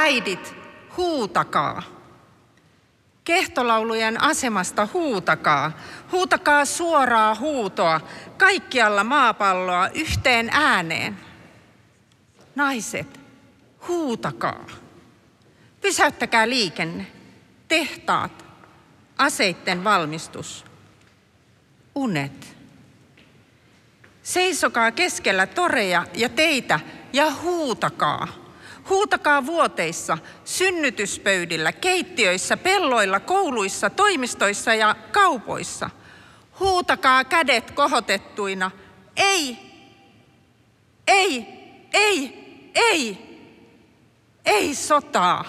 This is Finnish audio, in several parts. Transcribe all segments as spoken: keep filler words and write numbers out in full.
äidit, huutakaa. Kehtolaulujen asemasta huutakaa. Huutakaa suoraa huutoa kaikkialla maapalloa yhteen ääneen. Naiset, huutakaa. Pysäyttäkää liikenne, tehtaat, aseitten valmistus, unet. Seisokaa keskellä toreja ja teitä ja huutakaa. Huutakaa vuoteissa, synnytyspöydillä, keittiöissä, pelloilla, kouluissa, toimistoissa ja kaupoissa. Huutakaa kädet kohotettuina. Ei, ei, ei, ei, ei sotaa.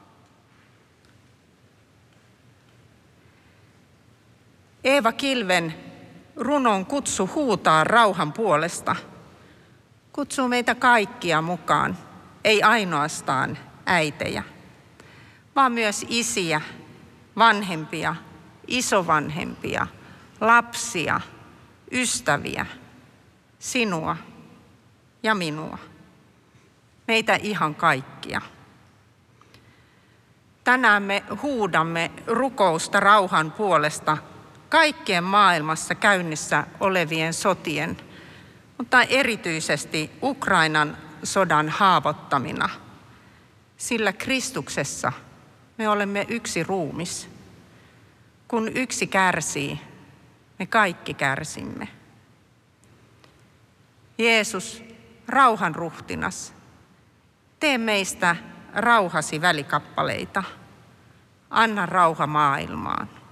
Eeva Kilven runon kutsu huutaa rauhan puolesta kutsuu meitä kaikkia mukaan, ei ainoastaan äitejä, vaan myös isiä, vanhempia, isovanhempia, lapsia, ystäviä, sinua ja minua. Meitä ihan kaikkia. Tänään me huudamme rukousta rauhan puolesta kaikkien maailmassa käynnissä olevien sotien, mutta erityisesti Ukrainan sodan haavoittamina, sillä Kristuksessa me olemme yksi ruumis. Kun yksi kärsii, me kaikki kärsimme. Jeesus, rauhan ruhtinas, tee meistä rauhasi välikappaleita. Anna rauha maailmaan.